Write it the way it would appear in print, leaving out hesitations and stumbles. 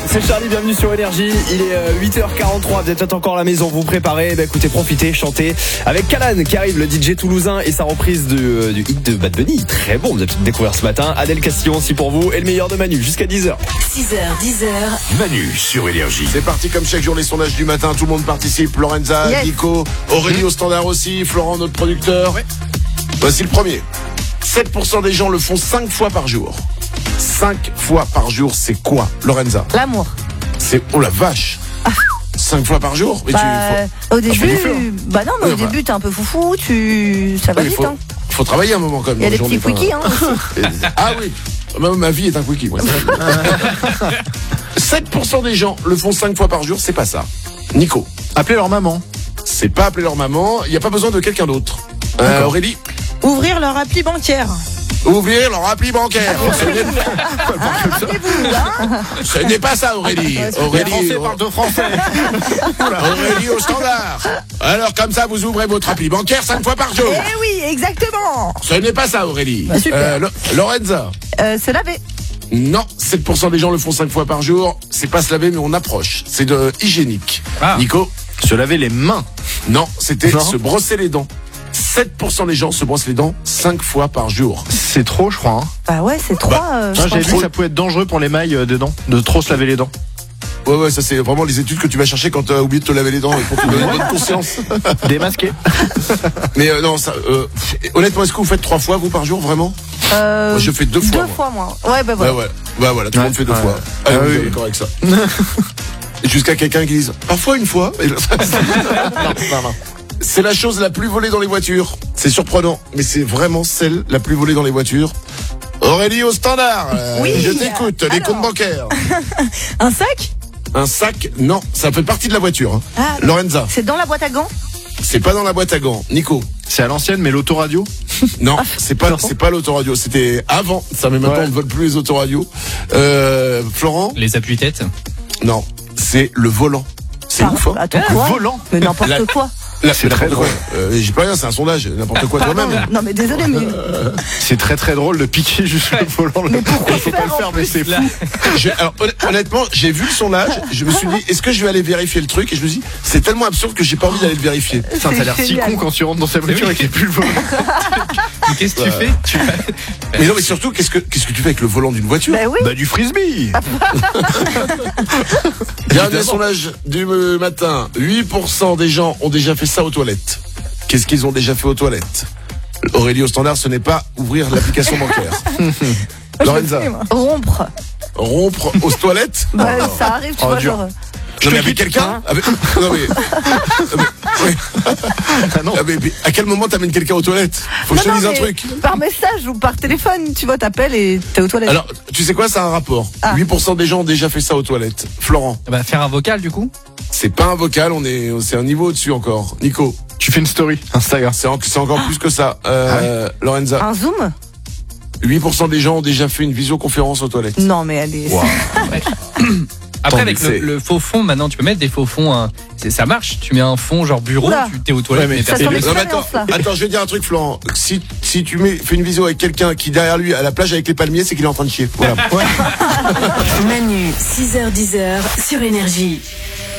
c'est Charlie, bienvenue sur Énergie. Il est 8h43, vous êtes peut-être encore à la maison, vous préparez. Écoutez, profitez, chantez avec Calan qui arrive, le DJ toulousain, et sa reprise du hit de Bad Bunny. Très bon, vous avez peut-être découvert ce matin. Adèle Castillon aussi pour vous, et le meilleur de Manu jusqu'à 10h. 6h, Manu sur Énergie. C'est parti comme chaque jour les sondages du matin, tout le monde participe. Lorenza, Nico, Aurélie au standard aussi, Florent notre producteur. Voici le premier. 7% des gens le font 5 fois par jour. 5 fois par jour, c'est quoi, Lorenza? L'amour. C'est, oh la vache. 5 fois par jour? Mais au début, non, mais Oui, au début, t'es un peu foufou, ça va vite, hein. Faut travailler un moment quand même. Il y a des petits quickies, hein, aussi. Ah oui, ma vie est un quickie, moi. 7% des gens le font 5 fois par jour, c'est pas ça. Nico. Appeler leur maman. C'est pas appeler leur maman, il n'y a pas besoin de quelqu'un d'autre. Aurélie. Ouvrir leur appli bancaire. Ouvrir leur appli bancaire. Ce n'est pas ça, Aurélie. Aurélie au standard. Alors comme ça, vous ouvrez votre appli bancaire 5 fois par jour. Eh oui, exactement. Ce n'est pas ça, Aurélie. Super. Lorenza. Se laver. Non, 7% des gens le font 5 fois par jour. C'est pas se laver, mais on approche. C'est de hygiénique. Nico. Se laver les mains. Non, c'était se brosser les dents. 7% des gens se brossent les dents 5 fois par jour. C'est trop, je crois. Bah ouais, c'est trop. J'ai vu que ça pouvait être dangereux pour les mailles des dents, de trop se laver les dents. Ouais, ça c'est vraiment les études que tu vas chercher quand tu as oublié de te laver les dents et pour te donner une bonne conscience. Démasqué. Mais non, ça, honnêtement, est-ce que vous faites 3 fois vous par jour, vraiment? Moi, je fais 2 fois. 2 fois, moi. Ouais, bah voilà. Bah voilà, tout le monde fait 2 fois. Allez, vous êtes d'accord avec ça. Jusqu'à quelqu'un qui dise parfois une fois. Non. C'est la chose la plus volée dans les voitures. C'est surprenant, mais c'est vraiment celle la plus volée dans les voitures. Aurélie au standard. Oui. Je t'écoute. Les comptes bancaires. Un sac? Un sac? Non, ça fait partie de la voiture. Hein. Ah, Lorenza. c'est dans la boîte à gants? C'est pas dans la boîte à gants. Nico. C'est à l'ancienne, mais l'autoradio? Non, c'est pas l'autoradio. C'était avant. Ça, mais maintenant on ne vole plus les autoradios. Florent. Les appuis-têtes? Non, c'est le volant. C'est ouf, hein. Attends, quoi? Le volant. Mais n'importe quoi. C'est très drôle. J'ai pas rien, c'est un sondage. N'importe quoi toi-même. Non, mais désolé, mais. C'est très drôle de piquer juste le volant. Mais pourquoi faut pas le faire, mais c'est fou. Alors honnêtement, j'ai vu le sondage. Je me suis dit, est-ce que je vais aller vérifier le truc? Et je me suis dit, c'est tellement absurde que j'ai pas envie d'aller le vérifier. Ça a l'air si con quand tu rentres dans sa voiture et qu'il n'y a plus le volant. Mais qu'est-ce que tu fais? Mais non, mais surtout, qu'est-ce que tu fais avec le volant d'une voiture? Bah oui. Bah du frisbee. Dernier sondage du matin. 8% des gens ont déjà fait ça aux toilettes. Qu'est-ce qu'ils ont déjà fait aux toilettes? Aurélie au standard, ce n'est pas ouvrir l'application bancaire. Lorenza. Rompre. Rompre aux toilettes? Bah, ça arrive, tu vois, dur. genre. Non, mais avec quelqu'un? Non, mais. Mais à quel moment t'amènes quelqu'un aux toilettes? Faut que je te dise un truc. Par message ou par téléphone, tu vois, t'appelles et t'es aux toilettes. Alors, tu sais quoi, ça a un rapport. 8% des gens ont déjà fait ça aux toilettes. Florent. Bah, faire un vocal, du coup? C'est pas un vocal, c'est un niveau au-dessus encore. Nico. Tu fais une story Instagram. C'est encore plus que ça. Lorenza. Un zoom? 8% des gens ont déjà fait une visioconférence aux toilettes. Non, mais elle est. Wow. Après, avec le faux fond, maintenant, tu peux mettre des faux fonds. Ça marche. Tu mets un fond genre bureau, Oula. tu t'es aux toilettes. Ouais, mais Ça sent l'expérience, là. Attends, je vais dire un truc, Florent. Si tu fais une visio avec quelqu'un qui derrière lui à la plage avec les palmiers, c'est qu'il est en train de chier. Voilà. Manu, 6h, 10h sur Énergie.